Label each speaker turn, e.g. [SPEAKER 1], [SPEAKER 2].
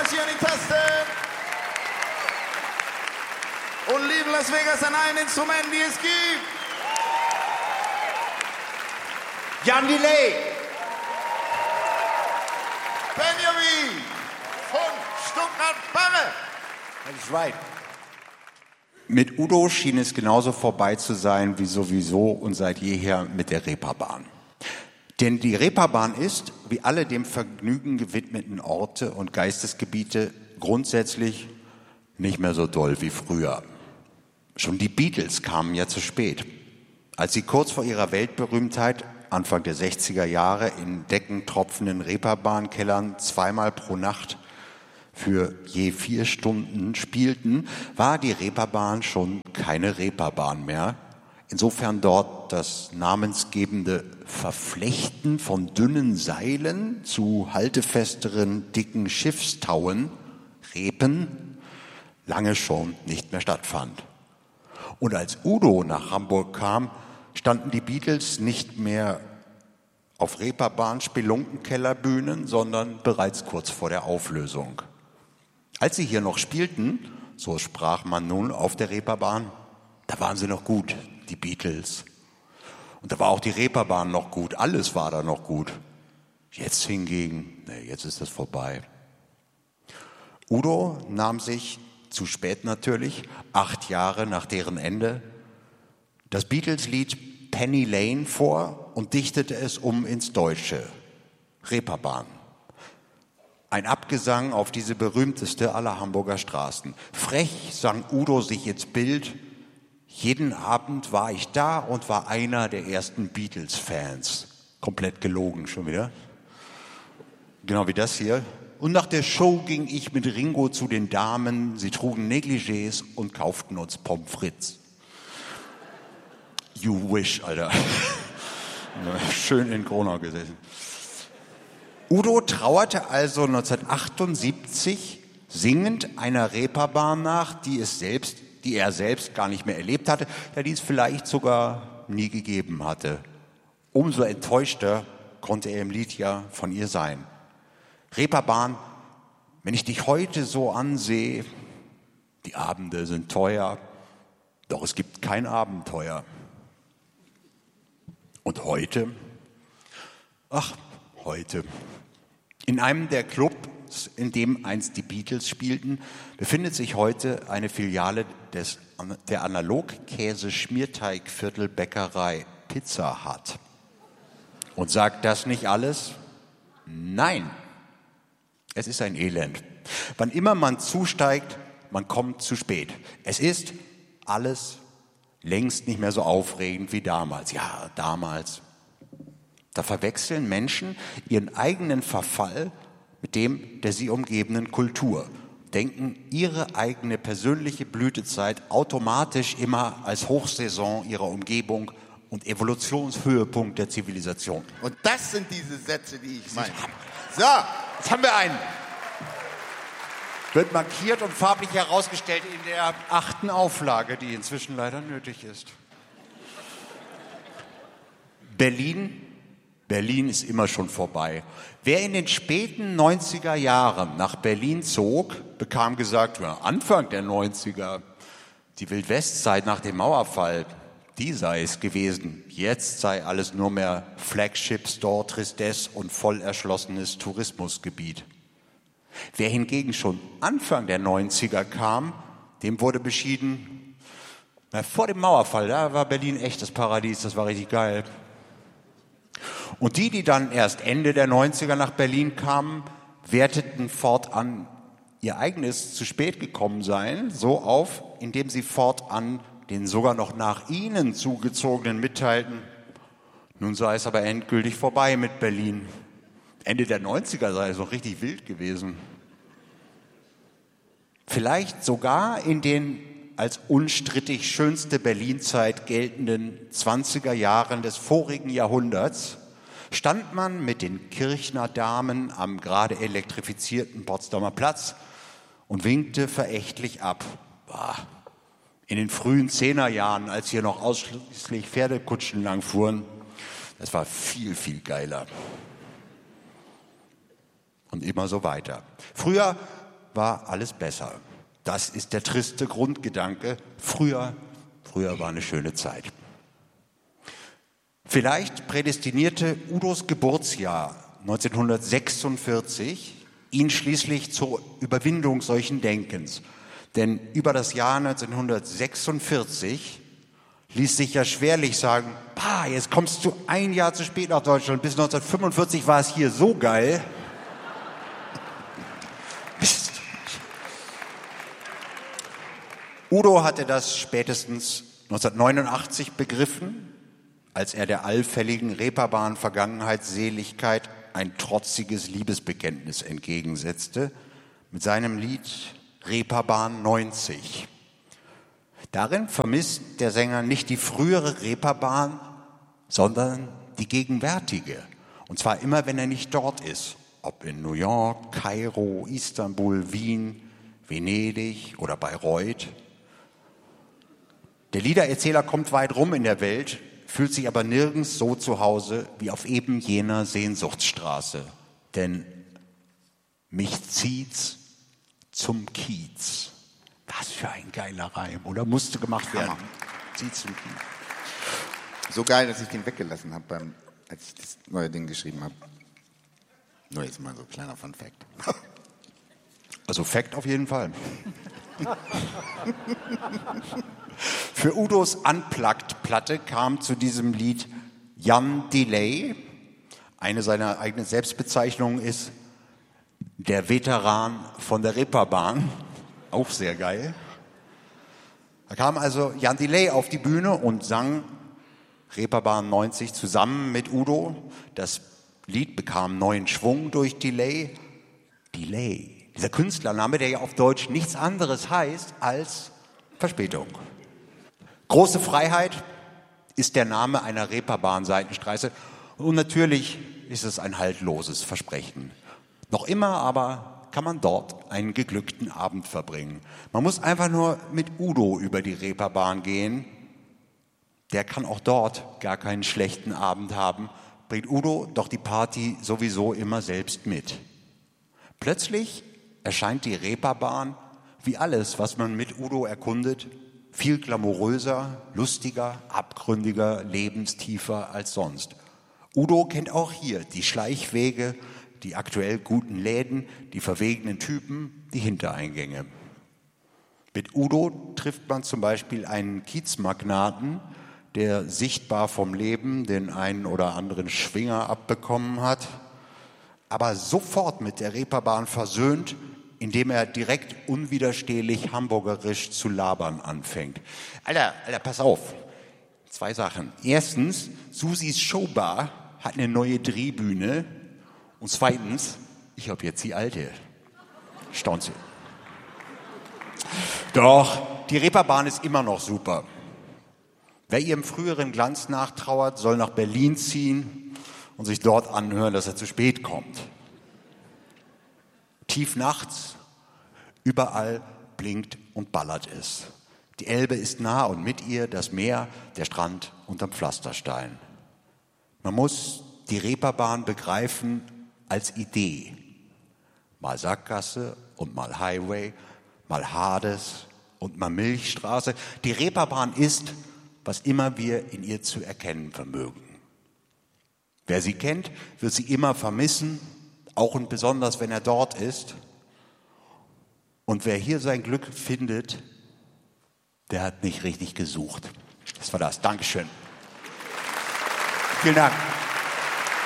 [SPEAKER 1] Applaus hier an die Tasten. Und lieben Las Vegas an allen Instrumenten, die es gibt. Jan Delay. Benjamin von Stuttgart-Barre.
[SPEAKER 2] That's right. Mit Udo schien es genauso vorbei zu sein wie sowieso und seit jeher mit der Reeperbahn. Denn die Reeperbahn ist, wie alle dem Vergnügen gewidmeten Orte und Geistesgebiete, grundsätzlich nicht mehr so doll wie früher. Schon die Beatles kamen ja zu spät. Als sie kurz vor ihrer Weltberühmtheit Anfang der 60er Jahre in deckentropfenden Reeperbahnkellern zweimal pro Nacht für je 4 Stunden spielten, war die Reeperbahn schon keine Reeperbahn mehr. Insofern dort das namensgebende Verflechten von dünnen Seilen zu haltefesteren, dicken Schiffstauen, Reepen, lange schon nicht mehr stattfand. Und als Udo nach Hamburg kam, standen die Beatles nicht mehr auf Reeperbahn-Spelunkenkellerbühnen, sondern bereits kurz vor der Auflösung. Als sie hier noch spielten, so sprach man nun auf der Reeperbahn, da waren sie noch gut, die Beatles. Und da war auch die Reeperbahn noch gut, alles war da noch gut. Jetzt hingegen, jetzt ist das vorbei. Udo nahm sich, zu spät natürlich, 8 Jahre nach deren Ende, das Beatles-Lied Penny Lane vor und dichtete es um ins Deutsche. Reeperbahn. Ein Abgesang auf diese berühmteste aller Hamburger Straßen. Frech sang Udo sich ins Bild. Jeden Abend war ich da und war einer der ersten Beatles-Fans. Komplett gelogen schon wieder. Genau wie das hier. Und nach der Show ging ich mit Ringo zu den Damen. Sie trugen Negligés und kauften uns Pommes frites. You wish, Alter. Schön in Gronau gesessen. Udo trauerte also 1978 singend einer Reeperbahn nach, die er selbst gar nicht mehr erlebt hatte, ja, die es vielleicht sogar nie gegeben hatte. Umso enttäuschter konnte er im Lied ja von ihr sein. Reeperbahn, wenn ich dich heute so ansehe, die Abende sind teuer, doch es gibt kein Abenteuer. Und heute? Ach, heute. In einem der Clubs, in dem einst die Beatles spielten, befindet sich heute eine Filiale der Analog-Käse-Schmierteig-Viertelbäckerei Pizza Hut. Und sagt das nicht alles? Nein. Es ist ein Elend. Wann immer man zusteigt, man kommt zu spät. Es ist alles längst nicht mehr so aufregend wie damals. Ja, damals. Da verwechseln Menschen ihren eigenen Verfall mit dem der sie umgebenden Kultur. Denken ihre eigene persönliche Blütezeit automatisch immer als Hochsaison ihrer Umgebung und Evolutionshöhepunkt der Zivilisation.
[SPEAKER 1] Und das sind diese Sätze, die ich meine. So, jetzt haben wir einen.
[SPEAKER 2] Wird markiert und farblich herausgestellt in der 8. Auflage, die inzwischen leider nötig ist. Berlin ist immer schon vorbei. Wer in den späten 90er Jahren nach Berlin zog, bekam gesagt, ja, Anfang der 90er, die Wildwestzeit nach dem Mauerfall, die sei es gewesen. Jetzt sei alles nur mehr Flagship Store Tristesse und voll erschlossenes Tourismusgebiet. Wer hingegen schon Anfang der 90er kam, dem wurde beschieden, vor dem Mauerfall, da war Berlin echt das Paradies, das war richtig geil. Und die dann erst Ende der 90er nach Berlin kamen, werteten fortan ihr eigenes zu spät gekommen sein so auf, indem sie fortan den sogar noch nach ihnen zugezogenen mitteilten, nun sei es aber endgültig vorbei mit Berlin. Ende der 90er sei es noch richtig wild gewesen. Vielleicht sogar in den als unstrittig schönste Berlinzeit geltenden 20er Jahren des vorigen Jahrhunderts stand man mit den Kirchner Damen am gerade elektrifizierten Potsdamer Platz und winkte verächtlich ab. In den frühen 10er Jahren, als hier noch ausschließlich Pferdekutschen langfuhren, das war viel, viel geiler. Und immer so weiter. Früher war alles besser. Das ist der triste Grundgedanke. Früher war eine schöne Zeit. Vielleicht prädestinierte Udos Geburtsjahr 1946 ihn schließlich zur Überwindung solchen Denkens. Denn über das Jahr 1946 ließ sich ja schwerlich sagen, jetzt kommst du ein Jahr zu spät nach Deutschland. Bis 1945 war es hier so geil. Mist. Udo hatte das spätestens 1989 begriffen, als er der allfälligen Reeperbahn-Vergangenheitsseligkeit ein trotziges Liebesbekenntnis entgegensetzte mit seinem Lied Reeperbahn 90. Darin vermisst der Sänger nicht die frühere Reeperbahn, sondern die gegenwärtige. Und zwar immer, wenn er nicht dort ist. Ob in New York, Kairo, Istanbul, Wien, Venedig oder Bayreuth. Der Liedererzähler kommt weit rum in der Welt, fühlt sich aber nirgends so zu Hause wie auf eben jener Sehnsuchtsstraße. Denn mich zieht's zum Kiez. Was für ein geiler Reim, oder? Musste gemacht werden. Zieht's zum Kiez.
[SPEAKER 1] So geil, dass ich den weggelassen habe, als ich das neue Ding geschrieben habe. Nur jetzt mal so ein kleiner Fun-Fact.
[SPEAKER 2] Also Fact auf jeden Fall. Für Udos Unplugged-Platte kam zu diesem Lied Jan Delay. Eine seiner eigenen Selbstbezeichnungen ist der Veteran von der Reeperbahn. Auch sehr geil. Da kam also Jan Delay auf die Bühne und sang Reeperbahn 90 zusammen mit Udo. Das Lied bekam neuen Schwung durch Delay. Delay. Dieser Künstlername, der ja auf Deutsch nichts anderes heißt als Verspätung. Große Freiheit ist der Name einer Reeperbahn-Seitenstraße und natürlich ist es ein haltloses Versprechen. Noch immer aber kann man dort einen geglückten Abend verbringen. Man muss einfach nur mit Udo über die Reeperbahn gehen. Der kann auch dort gar keinen schlechten Abend haben. Bringt Udo doch die Party sowieso immer selbst mit. Plötzlich erscheint die Reeperbahn, wie alles, was man mit Udo erkundet, viel glamouröser, lustiger, abgründiger, lebenstiefer als sonst. Udo kennt auch hier die Schleichwege, die aktuell guten Läden, die verwegenen Typen, die Hintereingänge. Mit Udo trifft man zum Beispiel einen Kiezmagnaten, der sichtbar vom Leben den einen oder anderen Schwinger abbekommen hat, aber sofort mit der Reeperbahn versöhnt, indem er direkt unwiderstehlich hamburgerisch zu labern anfängt. Alter, pass auf. 2 Sachen. Erstens, Susis Showbar hat eine neue Drehbühne. Und zweitens, ich habe jetzt die alte. Staunt sie. Doch, die Reeperbahn ist immer noch super. Wer ihrem früheren Glanz nachtrauert, soll nach Berlin ziehen und sich dort anhören, dass er zu spät kommt. Tief nachts, überall blinkt und ballert es. Die Elbe ist nah und mit ihr das Meer, der Strand unterm Pflasterstein. Man muss die Reeperbahn begreifen als Idee. Mal Sackgasse und mal Highway, mal Hades und mal Milchstraße. Die Reeperbahn ist, was immer wir in ihr zu erkennen vermögen. Wer sie kennt, wird sie immer vermissen, auch und besonders, wenn er dort ist. Und wer hier sein Glück findet, der hat nicht richtig gesucht. Das war das. Dankeschön. Vielen Dank.